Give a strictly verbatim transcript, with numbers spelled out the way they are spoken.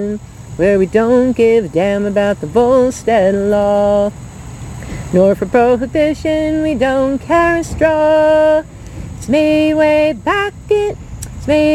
where we don't give a damn about the Volstead law. Nor for prohibition we don't care a straw. It's made way back, it, it's made